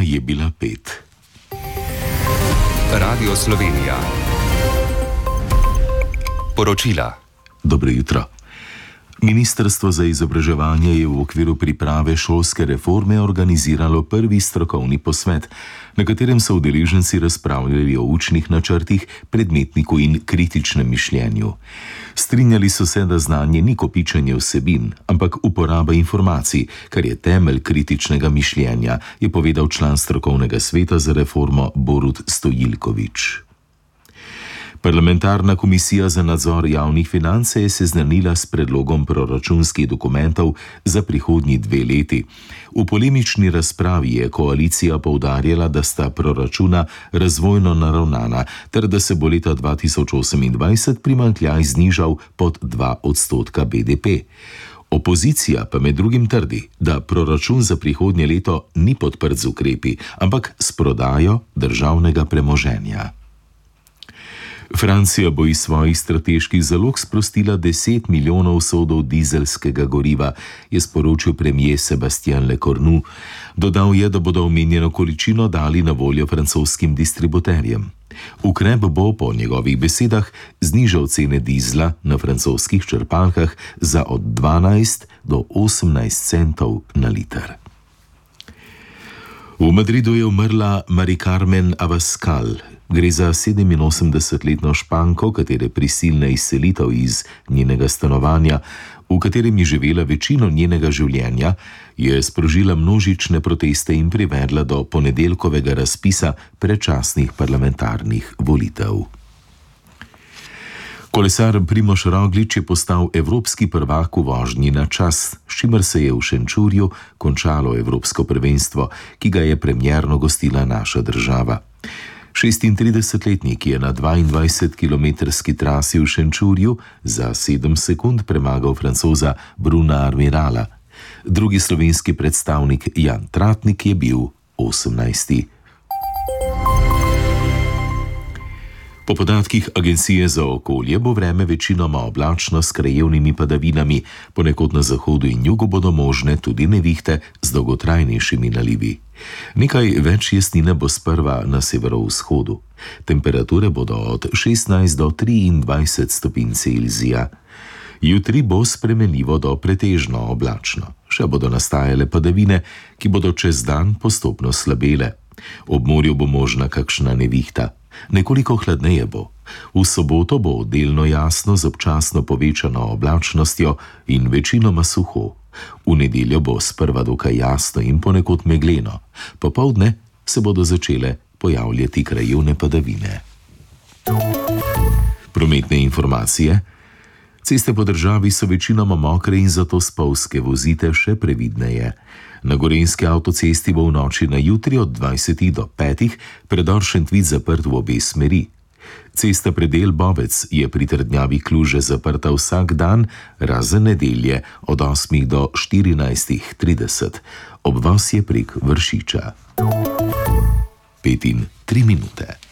je bila 5. Radio Slovenija. Poročila. Dobro jutro. Ministrstvo za izobraževanje je v okviru priprave šolske reforme organiziralo prvi strokovni posvet, na katerem so udeleženci razpravljali o učnih načrtih, predmetniku in kritičnem mišljenju. Strinjali so se, da znanje ni kopičenje vsebin, ampak uporaba informacij, kar je temelj kritičnega mišljenja, je povedal član strokovnega sveta za reformo Borut Stojilković. Parlamentarna komisija za nadzor javnih financ se je seznanila s predlogom proračunskih dokumentov za prihodnji 2 leti. V polemični razpravi je koalicija poudarjala, da sta proračuna razvojno naravnana ter da se bo leta 2028 primanjkljaj znižal pod 2% BDP. Opozicija pa med drugim trdi, da proračun za prihodnje leto ni podprt z ukrepi, ampak s prodajo državnega premoženja. Francija bo iz svojih strateških zalog sprostila 10 milijonov sodov dizelskega goriva, je sporočil premier Sébastien Lecornu. Dodal je, da bodo omenjeno količino dali na voljo francoskim distributerjem. Ukrep bo po njegovih besedah znižal cene dizla na francoskih črpalkah za od 12 do 18 centov na liter. V Madridu je umrla Mari Carmen Abascal. Gre za 87-letno Španko, katere prisilna izselitev iz njenega stanovanja, v katerem je živela večino njenega življenja, je sprožila množične proteste in privedla do ponedeljkovega razpisa predčasnih parlamentarnih volitev. Kolesar Primož Roglič je postal evropski prvak v vožnji na čas, s čimer se je v Šenčurju končalo evropsko prvenstvo, ki ga je premierno gostila naša država. 36-letnik je na 22-kilometrski trasi v Šenčurju za 7 sekund premagal Francoza Bruna Armirala. Drugi slovenski predstavnik Jan Tratnik je bil 18. Po podatkih Agencije za okolje bo vreme večinoma oblačno s krajevnimi padavinami, ponekod na zahodu in jugu bodo možne tudi nevihte z dolgotrajnejšimi nalivi. Nekaj več jesnine bo sprva na severovzhodu. Temperature bodo od 16 do 23 stopinj Celzija. Jutri bo spremenljivo do pretežno oblačno. Še bodo nastajale padavine, ki bodo čez dan postopno slabele. Ob morju bo možna kakšna nevihta. Nekoliko hladneje bo. V soboto bo delno jasno z občasno povečano oblačnostjo in večinoma suho. V nedeljo bo sprva dokaj jasno in ponekod megleno. Popoldne se bodo začele pojavljati krajevne padavine. Prometne informacije. Ceste po državi so večinoma mokre in zato spolzke vozite še previdneje. Na Gorenjski avtocesti bo v noči na jutri od 20 do 5 predor Šentvid zaprt v obe smeri. Cesta predel Bovec je pri trdnjavi Kluže zaprta vsak dan, razen nedelje od 8 do 14:30. Obvoz je prek Vršiča. 5 in 3 minute.